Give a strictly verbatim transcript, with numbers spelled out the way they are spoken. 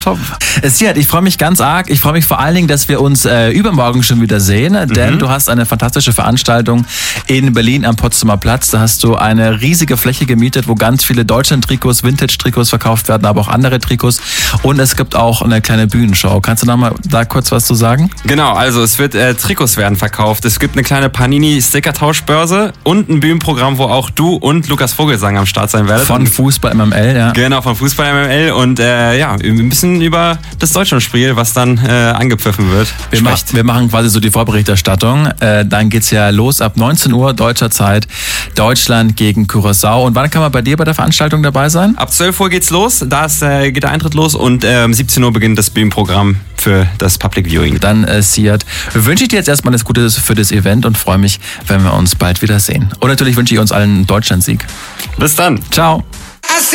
Top. Siad, ich freue mich ganz arg. Ich freue mich vor allen Dingen, dass wir uns äh, übermorgen schon wieder sehen, denn mhm. du hast eine fantastische Veranstaltung in Berlin am Potsdamer Platz. Da hast du eine riesige Fläche gemietet, wo ganz viele Deutschland-Trikots, Vintage-Trikots verkauft werden, aber auch andere Trikots. Und es gibt auch eine kleine Bühnenshow. Kannst du noch mal da kurz was zu sagen? Genau, also es wird äh, Trikots werden verkauft. Es gibt eine kleine Panini-Sticker-Tauschbörse und ein Bühnenprogramm, wo auch du und Lukas Vogelsang am Start sein werdet. Von Fußball M M L, ja. Genau, von Fußball M M L und äh, ja, ein bisschen über das Deutschlandspiel, was dann äh, angepfiffen wird. Wir, mach, wir machen quasi so die Vorberichterstattung. Äh, dann geht's ja los ab neunzehn Uhr deutscher Zeit. Deutschland gegen Curaçao. Und wann kann man bei dir bei der Veranstaltung dabei sein? Ab zwölf Uhr geht's los. Da ist, äh, geht der Eintritt los und äh, um siebzehn Uhr beginnt das Bühnenprogramm für das Public Viewing. Dann, äh, Siad, wünsche ich dir jetzt erstmal das Gute für das Event und freue mich, wenn wir uns bald wiedersehen. Und natürlich wünsche ich uns allen einen Deutschlandsieg. Bis dann. Ciao.